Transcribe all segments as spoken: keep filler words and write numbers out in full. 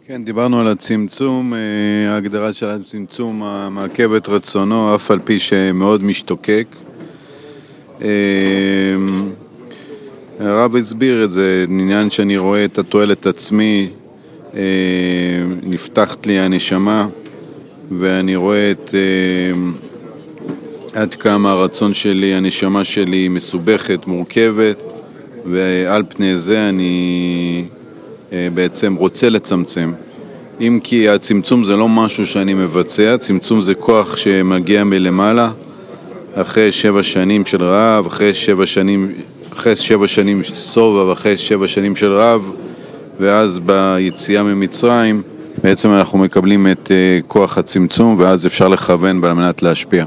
כן, דיברנו על הצמצום, ההגדרה של הצמצום המעכב את רצונו, אף על פי שמאוד משתוקק. הרב הסביר את זה, עניין שאני רואה את התועלת עצמי, נפתחת לי הנשמה, ואני רואה את עד כמה הרצון שלי, הנשמה שלי מסובכת, מורכבת, ועל פני זה אני בעצם רוצה לצמצם. אם כי הצמצום זה לא משהו שאני מבצע, צמצום זה כוח שמגיע מלמעלה, אחרי שבע שנים של רעב, אחרי שבע שנים, אחרי שבע שנים סובה ואחרי שבע שנים של רעב, ואז ביציאה ממצרים בעצם אנחנו מקבלים את כוח הצמצום, ואז אפשר לכוון על מנת להשפיע.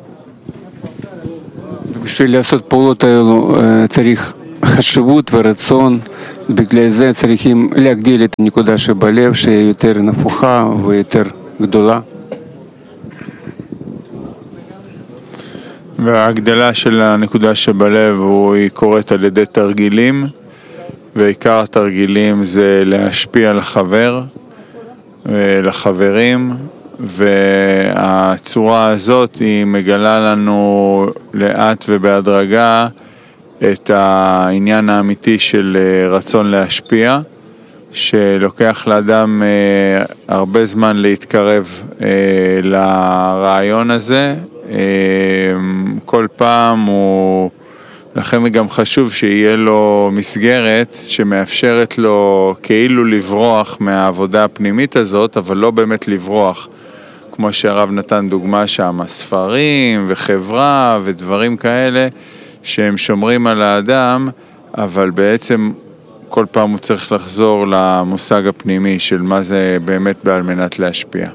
בשביל לעשות פעולות האלו צריך חשיבות ורצון, בגלל זה צריכים להגדיל את הנקודה שבלב שהיא יותר נפוחה ויותר גדולה. וההגדלה של הנקודה שבלב היא קורית על ידי תרגילים, ועיקר התרגילים זה להשפיע לחבר, לחברים, והצורה הזאת היא מגלה לנו לאט ובהדרגה את העניין האמיתי של רצון להשפיע, שלוקח לאדם הרבה זמן להתקרב לרעיון הזה. כל פעם הוא, לכן גם חשוב שיהיה לו מסגרת שמאפשרת לו כאילו לברוח מהעבודה הפנימית הזאת, אבל לא באמת לברוח. כמו שהרב נתן דוגמה שם, ספרים וחברה ודברים כאלה, שהם שומרים על האדם, אבל בעצם כל פעם הוא צריך לחזור למושג הפנימי של מה זה באמת בעל מנת להשפיע.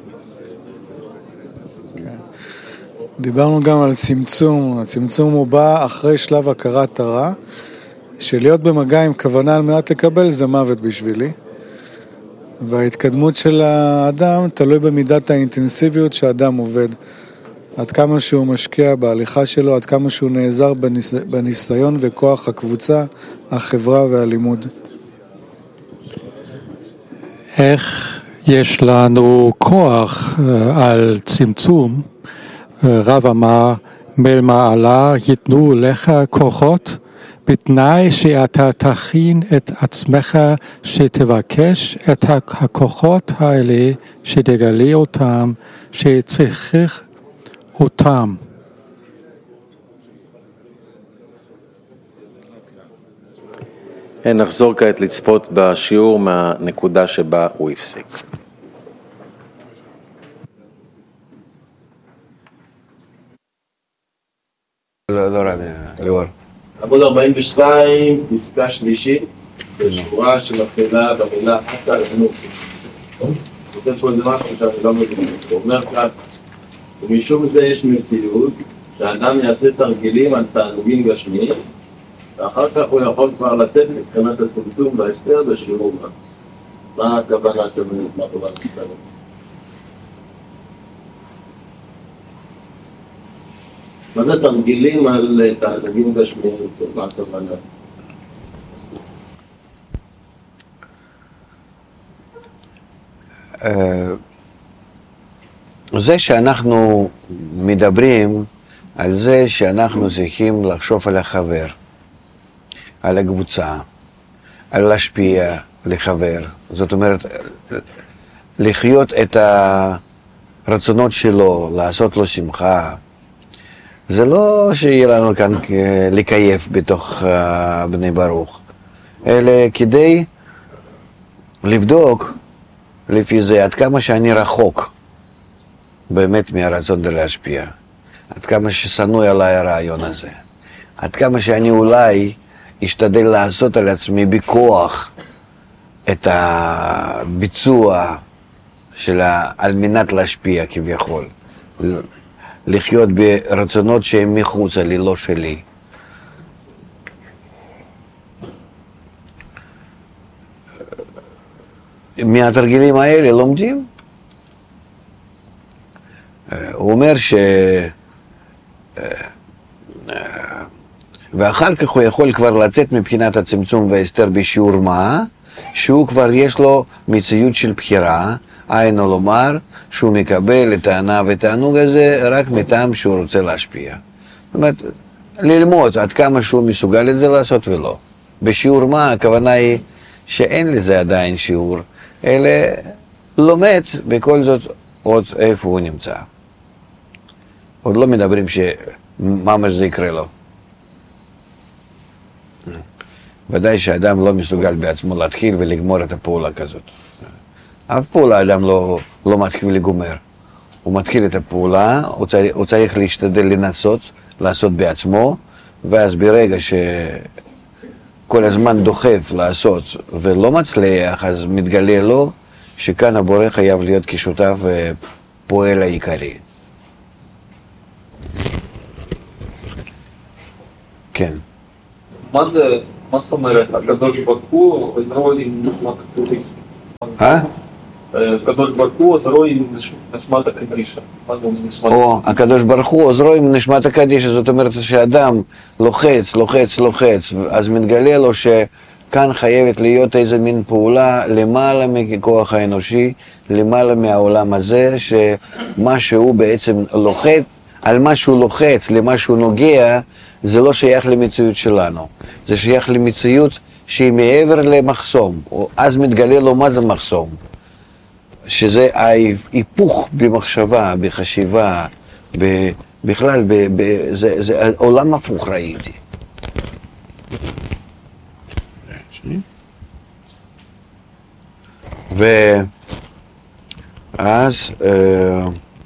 דיברנו גם על צמצום, הצמצום הוא בא אחרי שלב הכרת הרע, שלהיות במגע עם כוונה על מנת לקבל זה מוות בשבילי, וההתקדמות של האדם תלוי במידת האינטנסיביות שהאדם עובד. עד כמה שהוא משקיע בהליכה שלו, עד כמה שהוא נעזר בניס... בניסיון וכוח הקבוצה, החברה והלימוד. איך יש לנו כוח על צמצום? רב אמר, מלמעלה ייתנו לך כוחות, בתנאי שאתה תכין את עצמך שתבקש את הכוחות האלה, שתגלה אותם, שצריך אותם. נחזור כעת לצפות בשיעור מהנקודה שבה הוא הפסיק. לא, לא רבי, ליאור. עמוד ארבעים ושתיים, פסקה שלישית, בשורה שמתחילה במילה חטא לחינוך. כותב פה איזה משהו שאני לא מבין. הוא אומר כך, ומשום זה יש מציאות שהאדם יעשה תרגילים על תענוגים גשמיים, ואחר כך הוא יכול כבר לצאת מבחינת הצמצום וההסתר בשיעור מה. מה הכוונה של מה הכוונה שלנו? מה זה תרגילים על תענוגים גשמיים? מה הכוונה? זה שאנחנו מדברים על זה שאנחנו צריכים לחשוב על החבר, על הקבוצה, על להשפיע לחבר, זאת אומרת לחיות את הרצונות שלו, לעשות לו שמחה. זה לא שיהיה לנו כאן לקייף בתוך בני ברוך, אלא כדי לבדוק לפי זה עד כמה שאני רחוק באמת מהרצון להשפיע, עד כמה ששנוא עליי הרעיון הזה, עד כמה שאני אולי אשתדל לעשות על עצמי בכוח את הביצוע של על מנת להשפיע כביכול, לחיות ברצונות שהם מחוץ לי, לא שלי. מהתרגילים האלה לומדים. הוא אומר ש... ואחר כך הוא יכול כבר לצאת מבחינת הצמצום וההסתר בשיעור מה, שהוא כבר יש לו מציאות של בחירה, היינו לומר שהוא מקבל את ההנאה ותענוג הזה רק מטעם שהוא רוצה להשפיע. זאת אומרת, ללמוד עד כמה שהוא מסוגל את זה לעשות ולא. בשיעור מה? הכוונה היא שאין לזה עדיין שיעור, אלא לומד בכל זאת עוד איפה הוא נמצא. עוד לא מדברים שממש זה יקרה לו. ודאי שאדם לא מסוגל בעצמו להתחיל ולגמור את הפעולה כזאת. אף פעולה אדם לא, לא מתחיל ולגומר. הוא מתחיל את הפעולה, הוא צריך, הוא צריך להשתדל לנסות, לעשות בעצמו, ואז ברגע שכל הזמן דוחף לעשות ולא מצליח, אז מתגלה לו שכאן הבורא חייב להיות כשותף ופועל העיקרי. כן. מה זה, מה זאת אומרת? הקדוש ברוך הוא רואה עם נשמת הקדישה. אה? הקדוש ברוך הוא עוזרו עם נשמת הקדישה. או, הקדוש ברוך הוא עוזרו עם נשמת הקדישה, זאת אומרת שאדם לוחץ, לוחץ, לוחץ, אז מתגלה לו שכאן חייבת להיות איזה מין פעולה למעלה מכוח האנושי, למעלה מהעולם הזה, שמה שהוא בעצם לוחץ, על מה שהוא לוחץ, למה שהוא נוגע, זה לא שייך למציאות שלנו, זה שייך למציאות שהיא מעבר למחסום, אז מתגלה לו מה זה מחסום, שזה ההיפוך במחשבה, בחשיבה, בכלל, ב, ב, זה, זה עולם הפוך ראיתי. ואז אה,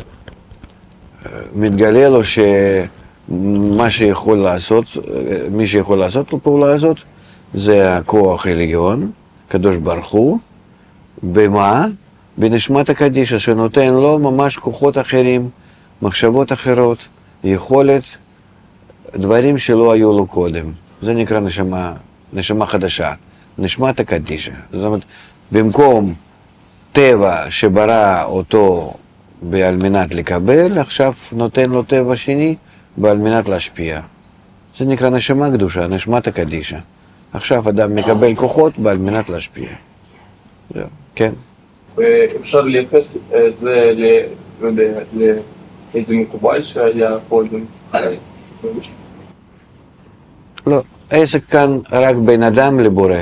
מתגלה לו ש... מה שיכול לעשות, מי שיכול לעשות לפעולה הזאת, זה הכוח העליון, קדוש ברוך הוא, במה? בנשמת הקדישה, שנותן לו ממש כוחות אחרים, מחשבות אחרות, יכולת, דברים שלא היו לו קודם. זה נקרא נשמה, נשמה חדשה, נשמת הקדישה. זאת אומרת, במקום טבע שברא אותו על מנת לקבל, עכשיו נותן לו טבע שני, ועל מנת להשפיע. זה נקרא נשמה קדושה, נשמת הקדישה. עכשיו אדם מקבל כוחות ועל מנת להשפיע. זהו, כן. ואפשר לייחס זה לאיזה מקובל שהיה קודם? לא, העסק כאן רק בין אדם לבורא.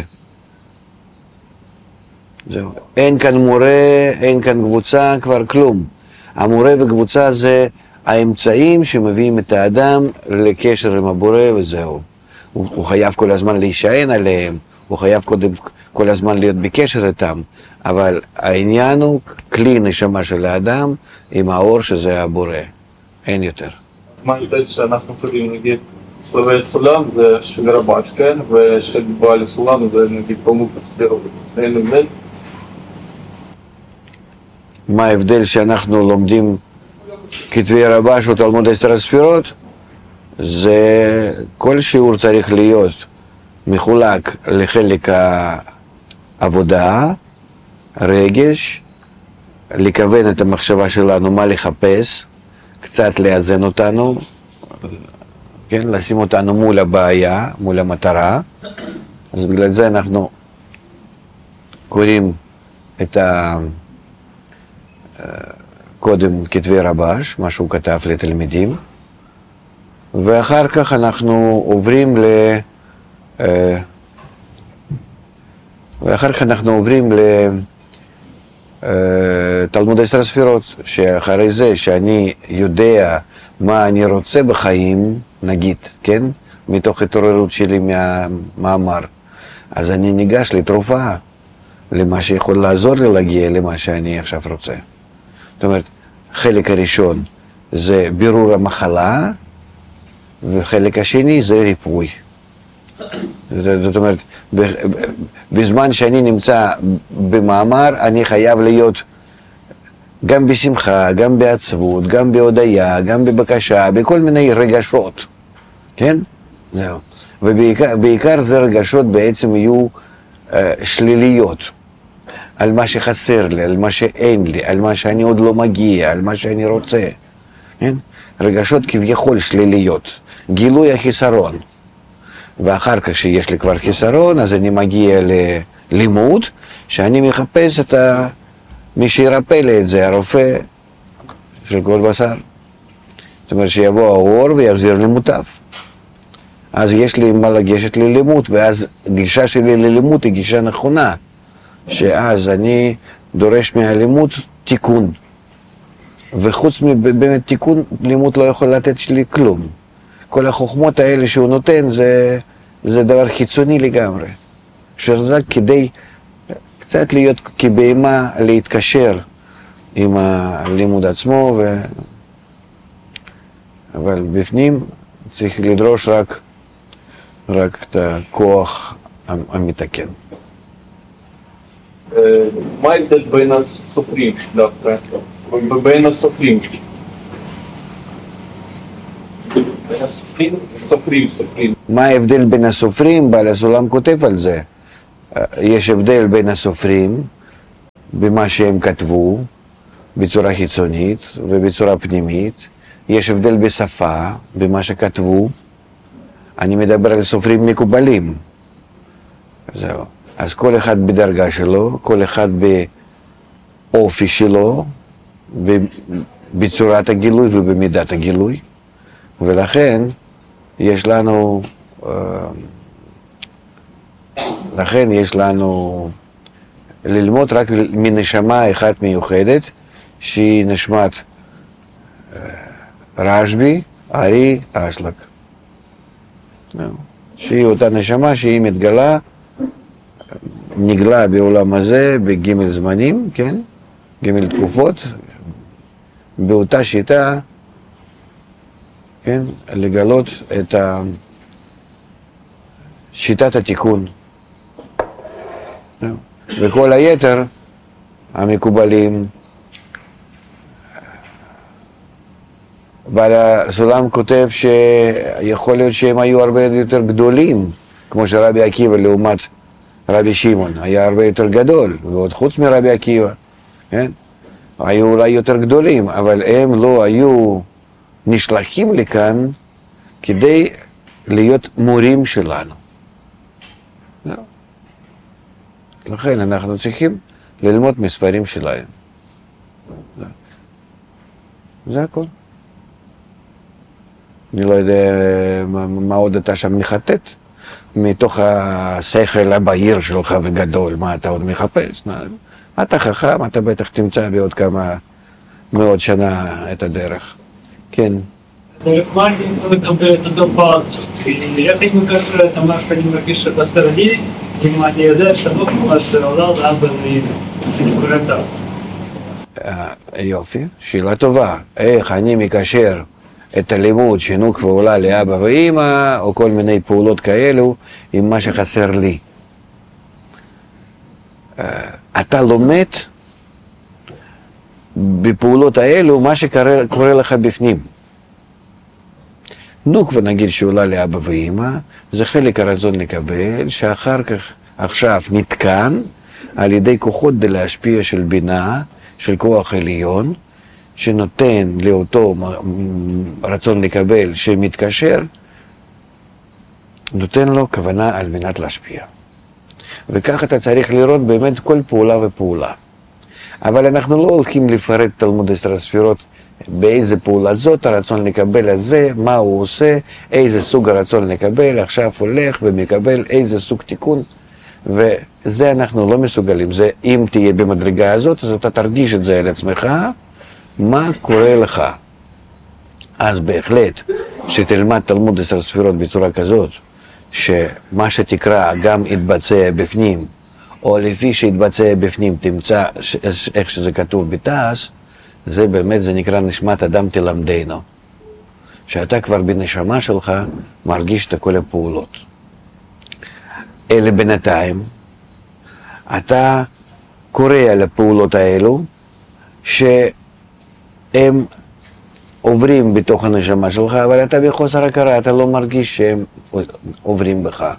זהו. אין כאן מורה, אין כאן קבוצה, כבר כלום. המורה וקבוצה זה האמצעים שמביאים את האדם לקשר עם הבורא וזהו. הוא, הוא חייב כל הזמן להישען עליהם, הוא חייב קודם, כל הזמן להיות בקשר איתם, אבל העניין הוא כלי נשמה של האדם עם האור שזה הבורא, אין יותר. מה יודעת שאנחנו צריכים נגיד שלבי סולם זה של רבש, כן? ושל בעל סולם זה נגיד פרמוק הספירות, אין הבדל? מה ההבדל שאנחנו לומדים כתבי רבש או תלמוד עשר הספירות? זה כל שיעור צריך להיות מחולק לחלק העבודה, רגש, לכוון את המחשבה שלנו מה לחפש, קצת לאזן אותנו, כן, לשים אותנו מול הבעיה, מול המטרה. אז בגלל זה אנחנו קוראים את ה... קודם כתבי רבש, מה שהוא כתב לתלמידים, ואחר כך אנחנו עוברים ל... ואחר כך אנחנו עוברים לתלמוד עשר הספירות, שאחרי זה שאני יודע מה אני רוצה בחיים, נגיד, כן? מתוך התעוררות שלי מהמאמר, אז אני ניגש לתרופה, למה שיכול לעזור לי להגיע למה שאני עכשיו רוצה. זאת אומרת, חלק הראשון זה בירור המחלה, וחלק השני זה ריפוי. זאת אומרת, בזמן שאני נמצא במאמר, אני חייב להיות גם בשמחה, גם בעצבות, גם בהודיה, גם בבקשה, בכל מיני רגשות, כן? זהו. ובעיקר בעיקר זה רגשות בעצם יהיו uh, שליליות. על מה שחסר לי, על מה שאין לי, על מה שאני עוד לא מגיע, על מה שאני רוצה. כן? רגשות כביכול שליליות, גילוי החיסרון. ואחר כך שיש לי כבר חיסרון, אז אני מגיע לימוד, שאני מחפש את ה... מי שירפא לי את זה, הרופא של כל בשר. זאת אומרת שיבוא האור ויחזיר לי מוטב. אז יש לי מה לגשת ללימוד, ואז גישה שלי ללימוד היא גישה נכונה, שאז אני דורש מהלימוד תיקון. וחוץ מבאמת תיקון, לימוד לא יכול לתת שלי כלום. כל החוכמות האלה שהוא נותן זה, זה דבר חיצוני לגמרי. שרק כדי קצת להיות כבהמה, להתקשר עם הלימוד עצמו, ו... אבל בפנים צריך לדרוש רק, רק את הכוח המתקן. מה ההבדל בין הסופרים דווקא? בין הסופרים? בין הסופרים? סופרים, סופרים. מה ההבדל בין הסופרים? בעל הסולם כותב על זה. יש הבדל בין הסופרים במה שהם כתבו בצורה חיצונית ובצורה פנימית. יש הבדל בשפה, במה שכתבו. אני מדבר על סופרים מקובלים. זהו. אז כל אחד בדרגה שלו, כל אחד באופי שלו, בצורת הגילוי ובמידת הגילוי. ולכן יש לנו, לכן יש לנו ללמוד רק מנשמה אחת מיוחדת, שהיא נשמת רשב"י, ארי, אשלג. שהיא אותה נשמה שהיא מתגלה, נגלה בעולם הזה בג' זמנים, כן? ג' תקופות, באותה שיטה, כן? לגלות את שיטת התיקון. וכל היתר המקובלים, בעל הסולם כותב שיכול להיות שהם היו הרבה יותר גדולים, כמו שרבי עקיבא לעומת רבי שמעון, היה הרבה יותר גדול, ועוד חוץ מרבי עקיבא, כן? היו אולי יותר גדולים, אבל הם לא היו נשלחים לכאן כדי להיות מורים שלנו. לא. לכן אנחנו צריכים ללמוד מספרים שלהם. לא. זה הכל. אני לא יודע מה, מה עוד אתה שם מחטט. מתוך השכל הבהיר שלך וגדול, מה אתה עוד מחפש? אתה חכם, אתה בטח תמצא בעוד כמה מאות שנה את הדרך. כן. Маркетинг это допад. Я так не кажется, это наш понимаешь, что посередине, внимание, да, что ну, ваш ролл, да, был и не יופי, שאלה טובה. איך אני מקשר את הלימוד, שינוק ועולה לאבא ואמא, או כל מיני פעולות כאלו, עם מה שחסר לי. אתה לומד בפעולות האלו מה שקורה לך בפנים. נוקבה נגיד שעולה לאבא ואמא, זה חלק הרצון לקבל, שאחר כך עכשיו נתקן על ידי כוחות די להשפיע של בינה, של כוח עליון, שנותן לאותו רצון לקבל שמתקשר, נותן לו כוונה על מנת להשפיע. וכך אתה צריך לראות באמת כל פעולה ופעולה. אבל אנחנו לא הולכים לפרט תלמוד עשר הספירות באיזה פעולה זאת, הרצון לקבל הזה, מה הוא עושה, איזה סוג הרצון לקבל, עכשיו הולך ומקבל איזה סוג תיקון, וזה אנחנו לא מסוגלים. זה אם תהיה במדרגה הזאת, אז אתה תרגיש את זה על עצמך, מה קורה לך. אז בהחלט, שתלמד תלמוד עשר ספירות בצורה כזאת, שמה שתקרא גם יתבצע בפנים, או לפי שיתבצע בפנים תמצא איך שזה כתוב בתעש, זה באמת, זה נקרא נשמת אדם תלמדנו. שאתה כבר בנשמה שלך מרגיש את כל הפעולות. אלה בינתיים, אתה קורא על הפעולות האלו, שהם עוברים בתוך הנשמה שלך, אבל אתה בחוסר הכרה, אתה לא מרגיש שהם עוברים בך.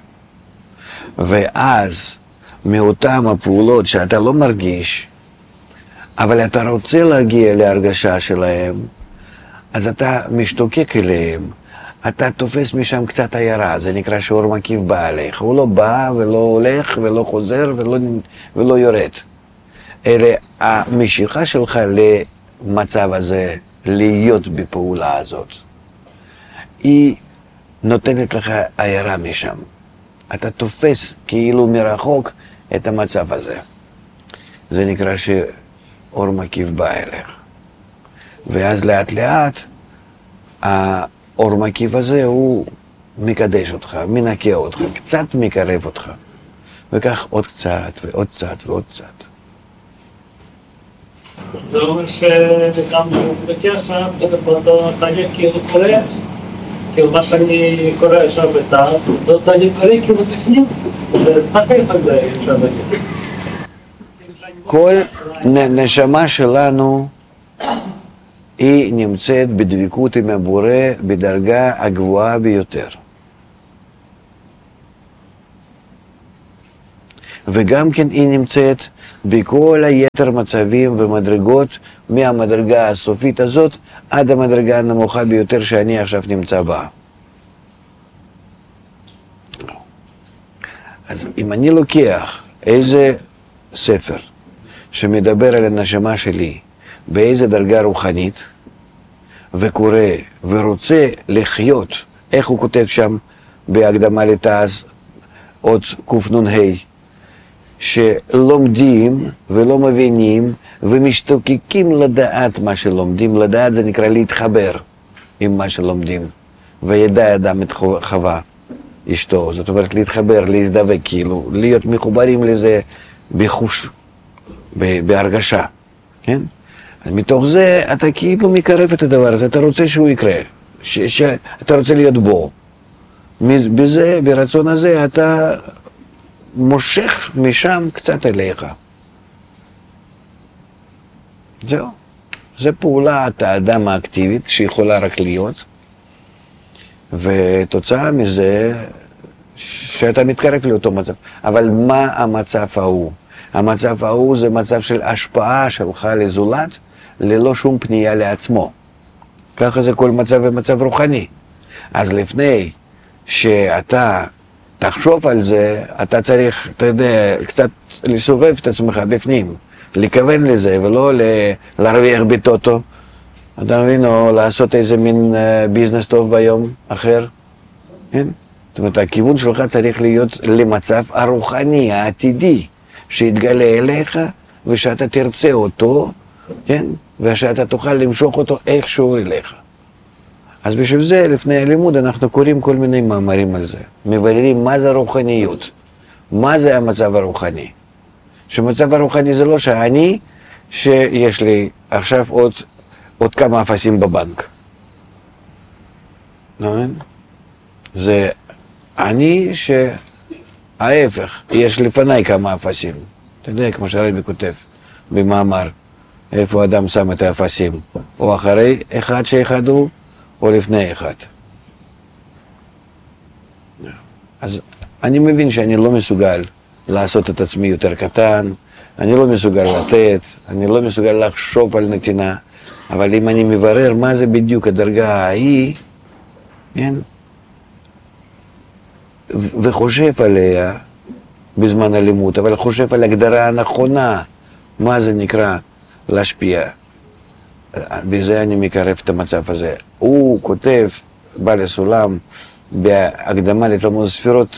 ואז, מאותם הפעולות שאתה לא מרגיש, אבל אתה רוצה להגיע להרגשה שלהם, אז אתה משתוקק אליהם, אתה תופס משם קצת עיירה, זה נקרא שאור מקיף בא עליך. הוא לא בא ולא הולך ולא חוזר ולא, ולא יורד. אלא המשיכה שלך למצב הזה, להיות בפעולה הזאת, היא נותנת לך עיירה משם. אתה תופס כאילו מרחוק את המצב הזה. זה נקרא שאור מקיף בא אליך. ואז לאט לאט, האור מקיף הזה הוא מקדש אותך, מנקה אותך, קצת מקרב אותך. וכך עוד קצת ועוד קצת ועוד קצת. זה אומר שגם בקרח זה באותו תהליך כאילו קורה, כאילו מה שאני קורא עכשיו בתת, אותו תהליך קורה כאילו בפנים, ותחליף על זה אפשר להגיד. כל נשמה שלנו היא נמצאת בדבקות עם הבורא בדרגה הגבוהה ביותר. וגם כן היא נמצאת בכל היתר מצבים ומדרגות מהמדרגה הסופית הזאת עד המדרגה הנמוכה ביותר שאני עכשיו נמצא בה. אז אם אני לוקח איזה ספר שמדבר על הנשמה שלי באיזה דרגה רוחנית וקורא ורוצה לחיות, איך הוא כותב שם בהקדמה לתעש עוד קנ"ה, שלומדים ולא מבינים ומשתוקקים לדעת מה שלומדים. לדעת זה נקרא להתחבר עם מה שלומדים. וידע אדם את חווה אשתו, זאת אומרת להתחבר, להזדבק, כאילו להיות מחוברים לזה בחוש, בהרגשה, כן? מתוך זה אתה כאילו מקרב את הדבר הזה, אתה רוצה שהוא יקרה, ש, ש, אתה רוצה להיות בו. בזה, ברצון הזה, אתה מושך משם קצת אליך. זהו. זו פעולת האדם האקטיבית שיכולה רק להיות, ותוצאה מזה שאתה מתקרב לאותו מצב. אבל מה המצב ההוא? המצב ההוא זה מצב של השפעה שלך לזולת, ללא שום פנייה לעצמו. ככה זה כל מצב ומצב רוחני. אז לפני שאתה תחשוב על זה, אתה צריך, אתה יודע, קצת לסובב את עצמך בפנים, לכוון לזה, ולא להרוויח בטוטו, אתה מבין, או לעשות איזה מין ביזנס טוב ביום אחר, כן? זאת אומרת, הכיוון שלך צריך להיות למצב הרוחני, העתידי, שיתגלה אליך, ושאתה תרצה אותו, כן? ושאתה תוכל למשוך אותו איכשהו אליך. אז בשביל זה, לפני הלימוד, אנחנו קוראים כל מיני מאמרים על זה. מבררים מה זה רוחניות, מה זה המצב הרוחני. שמצב הרוחני זה לא שאני, שיש לי עכשיו עוד, עוד כמה אפסים בבנק. נכון? זה אני שההפך, יש לפניי כמה אפסים. אתה יודע, כמו שהרבי כותב במאמר, איפה אדם שם את האפסים, או אחרי אחד שאחד הוא, או לפני אחד. אז אני מבין שאני לא מסוגל לעשות את עצמי יותר קטן, אני לא מסוגל לתת, אני לא מסוגל לחשוב על נתינה, אבל אם אני מברר מה זה בדיוק הדרגה ההיא, כן? וחושב עליה בזמן הלימוד, אבל חושב על הגדרה הנכונה, מה זה נקרא להשפיע. בזה אני מקרב את המצב הזה. הוא כותב, בעל הסולם, בהקדמה לתלמוד הספירות,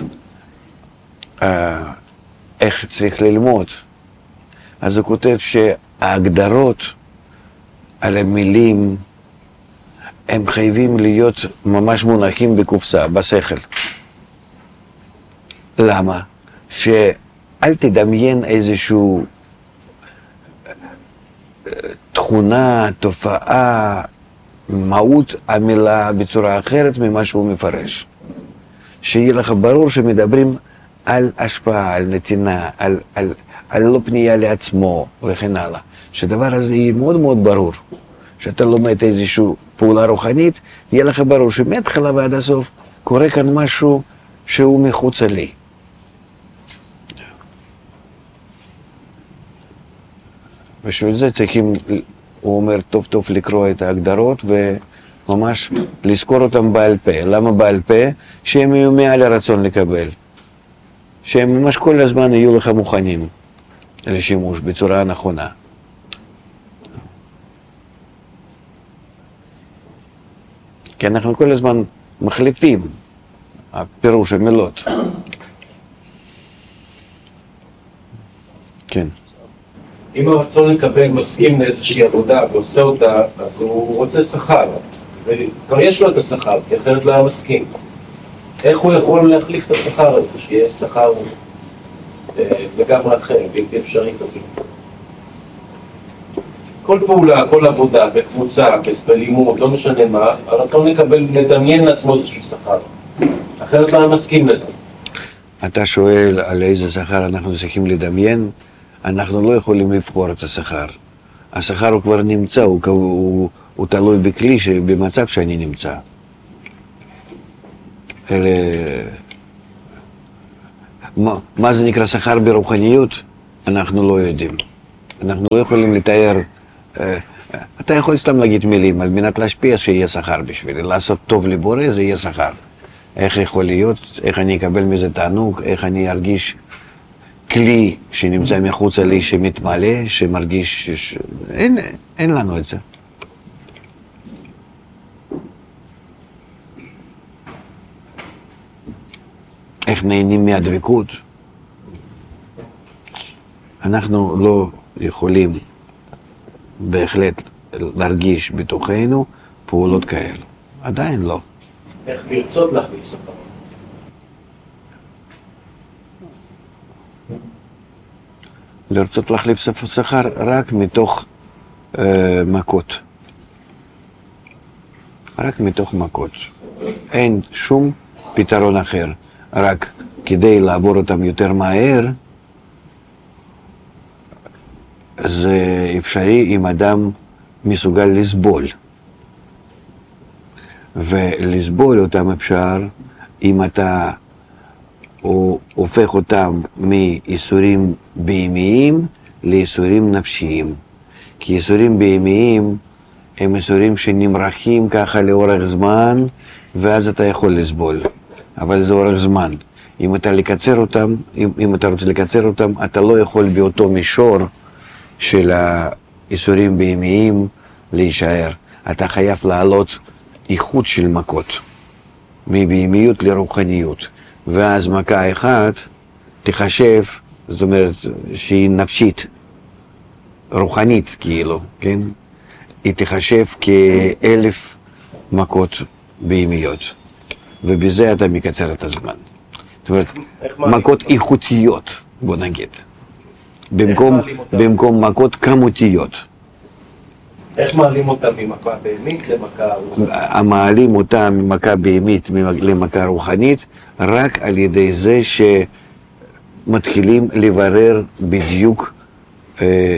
איך צריך ללמוד. אז הוא כותב שההגדרות על המילים, הם חייבים להיות ממש מונחים בקופסה, בשכל. למה? שאל תדמיין איזשהו תכונה, תופעה, מהות המילה בצורה אחרת ממה שהוא מפרש. שיהיה לך ברור שמדברים על השפעה, על נתינה, על, על, על לא פנייה לעצמו וכן הלאה. שדבר הזה יהיה מאוד מאוד ברור. שאתה לומד איזושהי פעולה רוחנית, יהיה לך ברור שמהתחלה ועד הסוף קורה כאן משהו שהוא מחוץ לי. בשביל זה צריכים, הוא אומר, טוב טוב לקרוא את ההגדרות ממש לזכור אותם בעל פה. למה בעל פה? שהם יהיו מעל הרצון לקבל. שהם ממש כל הזמן יהיו לך מוכנים לשימוש בצורה הנכונה. כי אנחנו כל הזמן מחליפים הפירוש המילות. כן. אם הרצון לקבל מסכים לאיזושהי עבודה ועושה אותה, אז הוא רוצה שכר. וכבר יש לו את השכר, כי אחרת לא היה מסכים. איך הוא יכול להחליף את השכר הזה, שיהיה שכר לגמרי אחר, בלתי אפשרי כזה? כל פעולה, כל עבודה, בקבוצה, בלימוד, לא משנה מה, הרצון לקבל, לדמיין לעצמו איזשהו שכר. אחרת לא היה מסכים לזה. אתה שואל על איזה שכר אנחנו צריכים לדמיין, אנחנו לא יכולים לבחור את השכר. השכר הוא כבר נמצא, הוא, הוא, הוא תלוי בכלי במצב שאני נמצא. אלה... מה, מה זה נקרא שכר ברוחניות? אנחנו לא יודעים. אנחנו לא יכולים לתאר... אה, אתה יכול סתם להגיד מילים על מנת להשפיע שיהיה שכר בשבילי. לעשות טוב לבורא זה יהיה שכר. איך יכול להיות, איך אני אקבל מזה תענוג, איך אני ארגיש כלי שנמצא מחוצה לי שמתמלא, שמרגיש... ש... אין, אין לנו את זה. איך נהנים מהדבקות? אנחנו לא יכולים בהחלט להרגיש בתוכנו פעולות כאלה. עדיין לא. איך לרצות להחליף שכר? לרצות להחליף שכר רק מתוך אה, מכות. רק מתוך מכות. אין שום פתרון אחר. רק כדי לעבור אותם יותר מהר, זה אפשרי אם אדם מסוגל לסבול. ולסבול אותם אפשר אם אתה הופך אותם מאיסורים בהמיים לאיסורים נפשיים. כי איסורים בהמיים הם איסורים שנמרחים ככה לאורך זמן, ואז אתה יכול לסבול. אבל זה אורך זמן. אם אתה לקצר אותם, אם, אם אתה רוצה לקצר אותם, אתה לא יכול באותו מישור של האיסורים בהמיים להישאר. אתה חייב לעלות איכות של מכות, מבהמיות לרוחניות. ואז מכה אחת תחשב, זאת אומרת, שהיא נפשית, רוחנית כאילו, כן? היא תחשב כאלף מכות בהמיות. ובזה אתה מקצר את הזמן. זאת אומרת, מכות איכותיות, בוא נגיד. במקום, במקום מכות כמותיות. איך מעלים אותם ממכה בהמית למכה רוחנית? מעלים אותם ממכה בהמית למכה רוחנית רק על ידי זה שמתחילים לברר בדיוק, אה,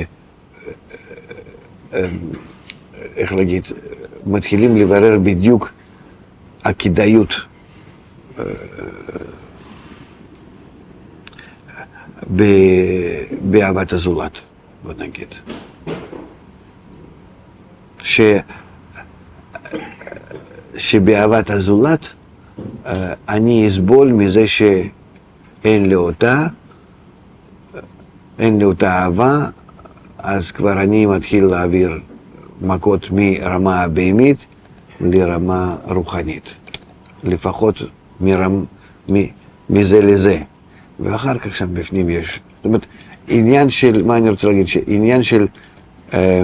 אה, איך להגיד, מתחילים לברר בדיוק הכדאיות באהבת הזולת, בוא נגיד. ש... שבאהבת הזולת אני אסבול מזה שאין לי אותה, אין לי אותה אהבה, אז כבר אני מתחיל להעביר מכות מרמה הבהמית לרמה רוחנית. לפחות מרם, מ, מזה לזה. ואחר כך שם בפנים יש. זאת אומרת, עניין של, מה אני רוצה להגיד? עניין של אה,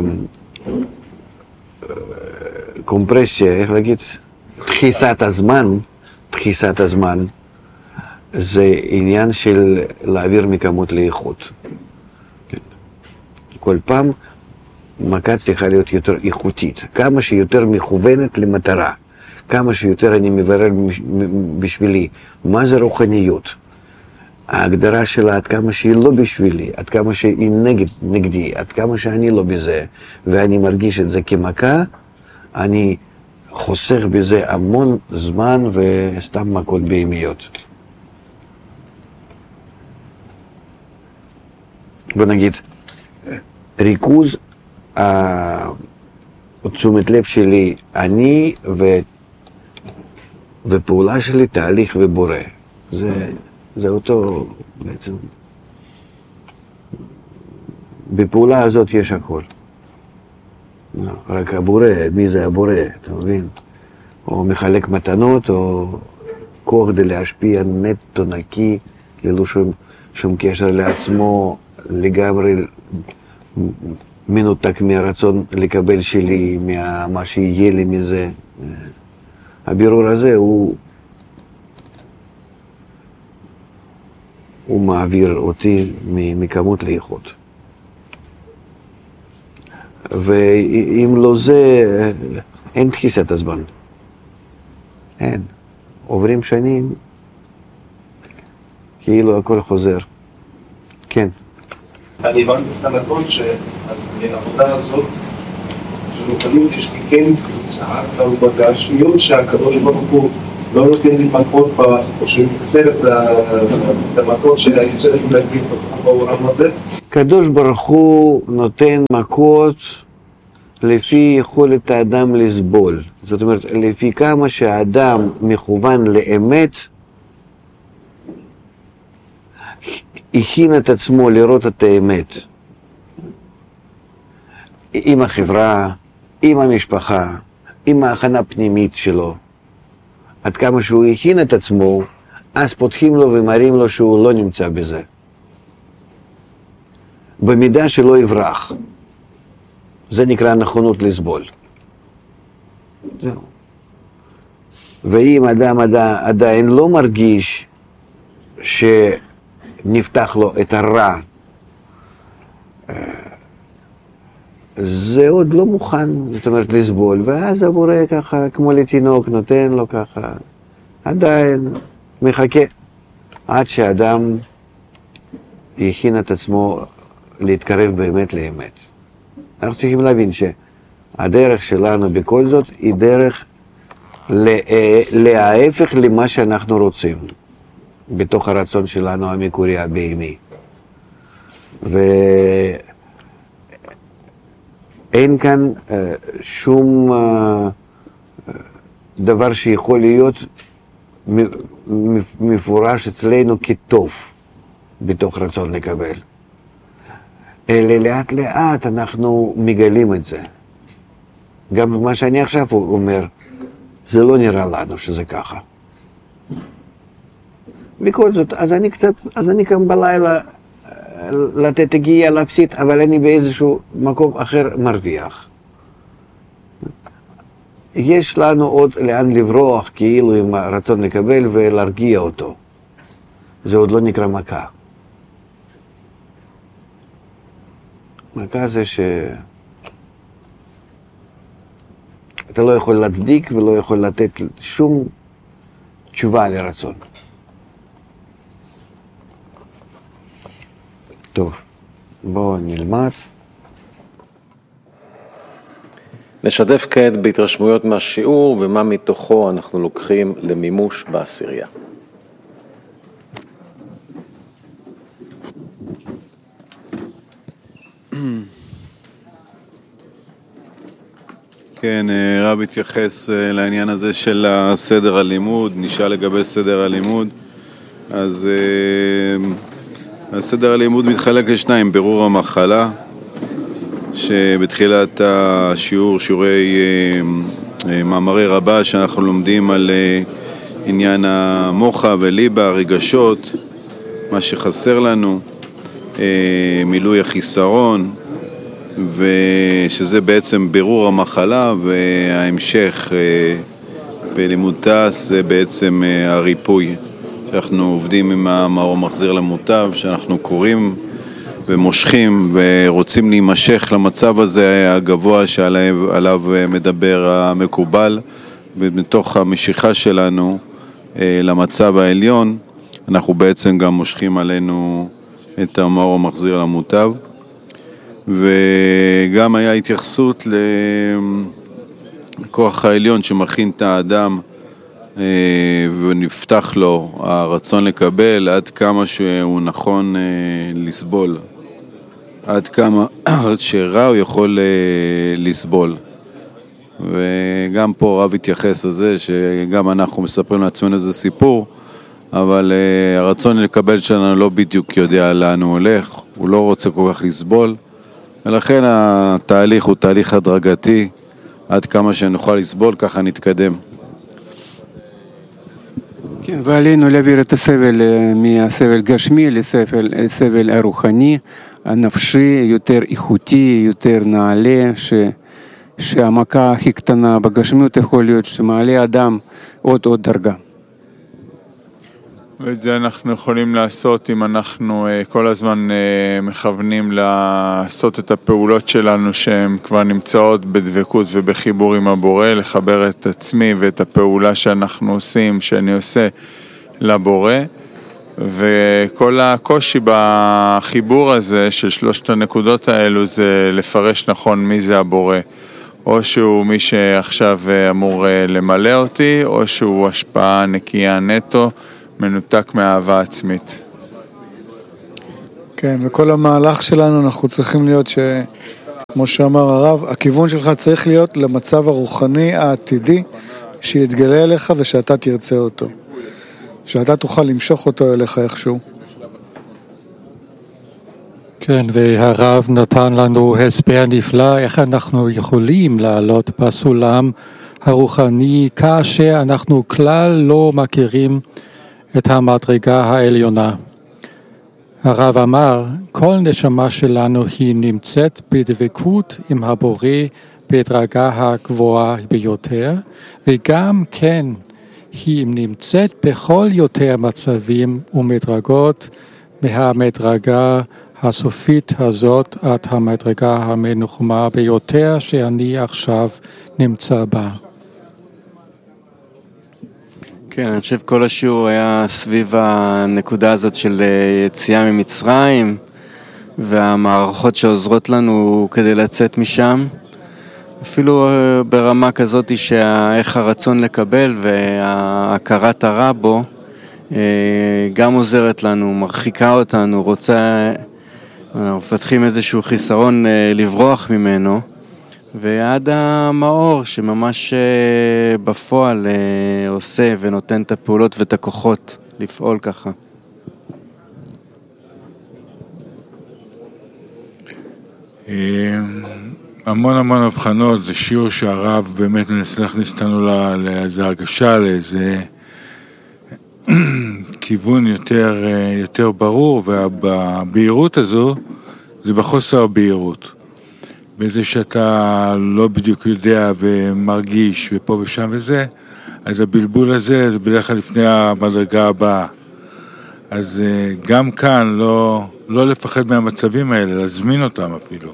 קומפרסיה, איך להגיד? דחיסת הזמן, דחיסת הזמן, זה עניין של להעביר מכמות לאיכות. כן. כל פעם מכה צריכה להיות יותר איכותית, כמה שיותר מכוונת למטרה. כמה שיותר אני מברר בשבילי, מה זה רוחניות? ההגדרה שלה עד כמה שהיא לא בשבילי, עד כמה שהיא נגד, נגדי, עד כמה שאני לא בזה, ואני מרגיש את זה כמכה, אני חוסך בזה המון זמן וסתם מכות בהמיות. בוא נגיד, ריכוז תשומת לב שלי, אני ו... ופעולה שלי תהליך ובורא. זה, זה אותו בעצם. בפעולה הזאת יש הכל. רק הבורא, מי זה הבורא, אתה מבין? או מחלק מתנות, או כוח כדי להשפיע נטו נקי, ללא שום, שום קשר לעצמו, לגמרי מנותק מהרצון לקבל שלי, מה שיהיה לי מזה. הבירור הזה הוא, הוא מעביר אותי מכמות לאיכות. ואם לא זה, אין תחיסת הזמן. אין. עוברים שנים, כאילו הכל חוזר. כן. אני הבנתי את הנתון שאז העבודה הזאת, שנותנים כשתיקן קבוצה, אבל בגשמיות שהקדוש ברוך הוא לא נותן לי מכות, או שהוא מקצר את המכות שהיוצרת להגביל בעולם הזה. הקדוש ברוך הוא נותן מכות לפי יכולת האדם לסבול. זאת אומרת, לפי כמה שהאדם מכוון לאמת, הכין את עצמו לראות את האמת. עם החברה, עם המשפחה, עם ההכנה הפנימית שלו. עד כמה שהוא הכין את עצמו, אז פותחים לו ומראים לו שהוא לא נמצא בזה. במידה שלא יברח. זה נקרא נכונות לסבול. זהו. ואם אדם עדיין לא מרגיש שנפתח לו את הרע, זה עוד לא מוכן, זאת אומרת, לסבול, ואז הבורא ככה, כמו לתינוק, נותן לו ככה, עדיין מחכה, עד שאדם יכין את עצמו להתקרב באמת לאמת. אנחנו צריכים להבין שהדרך שלנו בכל זאת היא דרך להפך למה שאנחנו רוצים, בתוך הרצון שלנו המקורי הבהמי. ואין כאן uh, שום uh, דבר שיכול להיות מפורש אצלנו כטוב בתוך רצון לקבל. אלא לאט לאט אנחנו מגלים את זה. גם מה שאני עכשיו אומר, זה לא נראה לנו שזה ככה. בכל זאת, אז אני קצת, אז אני קם בלילה לתת הגיעה להפסיד, אבל אני באיזשהו מקום אחר מרוויח. יש לנו עוד לאן לברוח, כאילו עם הרצון לקבל ולהרגיע אותו. זה עוד לא נקרא מכה. מכה זה ש... אתה לא יכול להצדיק ולא יכול לתת שום תשובה לרצון. טוב, בואו נלמד. נשתף כעת בהתרשמויות מהשיעור ומה מתוכו אנחנו לוקחים למימוש בעשירייה. כן, רב התייחס לעניין הזה של סדר הלימוד, נשאל לגבי סדר הלימוד. אז הסדר הלימוד מתחלק לשניים, בירור המחלה, שבתחילת השיעור, שיעורי מאמרי רבה, שאנחנו לומדים על עניין המוחה וליבה, הרגשות, מה שחסר לנו, מילוי החיסרון, ושזה בעצם בירור המחלה, וההמשך בלימוד תעש זה בעצם הריפוי. שאנחנו עובדים עם המאור מחזיר למוטב, שאנחנו קוראים ומושכים ורוצים להימשך למצב הזה הגבוה שעליו מדבר המקובל, ומתוך המשיכה שלנו למצב העליון, אנחנו בעצם גם מושכים עלינו את המאור המחזיר למוטב. וגם היה התייחסות לכוח העליון שמכין את האדם ונפתח לו הרצון לקבל עד כמה שהוא נכון לסבול, עד כמה שרע הוא יכול לסבול. וגם פה רב התייחס לזה שגם אנחנו מספרים לעצמנו איזה סיפור, אבל uh, הרצון לקבל שלנו לא בדיוק יודע לאן הוא הולך, הוא לא רוצה כל כך לסבול, ולכן התהליך הוא תהליך הדרגתי, עד כמה שנוכל לסבול, ככה נתקדם. כן, ועלינו להעביר את הסבל מהסבל גשמי לסבל הרוחני, הנפשי, יותר איכותי, יותר נעלה, ש... שהמכה הכי קטנה בגשמיות יכול להיות שמעלה אדם עוד עוד דרגה. ואת זה אנחנו יכולים לעשות אם אנחנו כל הזמן מכוונים לעשות את הפעולות שלנו שהן כבר נמצאות בדבקות ובחיבור עם הבורא, לחבר את עצמי ואת הפעולה שאנחנו עושים, שאני עושה לבורא, וכל הקושי בחיבור הזה של שלושת הנקודות האלו זה לפרש נכון מי זה הבורא. או שהוא מי שעכשיו אמור למלא אותי, או שהוא השפעה נקייה נטו, מנותק מהאהבה עצמית. כן, וכל המהלך שלנו אנחנו צריכים להיות ש... כמו שאמר הרב, הכיוון שלך צריך להיות למצב הרוחני העתידי שיתגלה אליך ושאתה תרצה אותו. שאתה תוכל למשוך אותו אליך איכשהו. כן, והרב נתן לנו הסבר נפלא איך אנחנו יכולים לעלות בסולם הרוחני כאשר אנחנו כלל לא מכירים את המדרגה העליונה. הרב אמר, כל נשמה שלנו היא נמצאת בדבקות עם הבורא בדרגה הגבוהה ביותר, וגם כן היא נמצאת בכל יותר מצבים ומדרגות מהמדרגה הסופית הזאת עד המדרגה המנוחמה ביותר שאני עכשיו נמצא בה. כן, אני חושב כל השיעור היה סביב הנקודה הזאת של יציאה ממצרים והמערכות שעוזרות לנו כדי לצאת משם. אפילו ברמה כזאת שאיך הרצון לקבל וההכרת הרע בו גם עוזרת לנו, מרחיקה אותנו, רוצה, אנחנו מפתחים איזשהו חיסרון לברוח ממנו, ועד המאור שממש בפועל עושה ונותן את הפעולות ואת הכוחות לפעול ככה. המון המון הבחנות, זה שיעור שהרב באמת מנסה להכניס אותנו לאיזו הרגשה, לאיזה כיוון יותר, יותר ברור, והבהירות הזו זה בחוסר הבהירות. בזה שאתה לא בדיוק יודע ומרגיש ופה ושם וזה, אז הבלבול הזה זה בדרך כלל לפני המדרגה הבאה. אז גם כאן לא, לא לפחד מהמצבים האלה, להזמין אותם אפילו.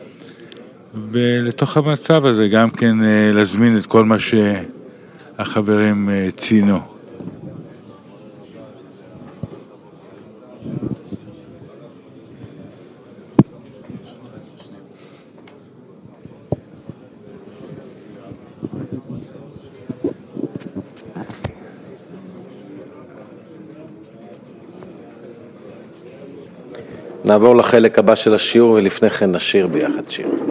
ולתוך המצב הזה גם כן להזמין את כל מה שהחברים ציינו. נעבור לחלק הבא של השיעור ולפני כן נשיר ביחד שיר.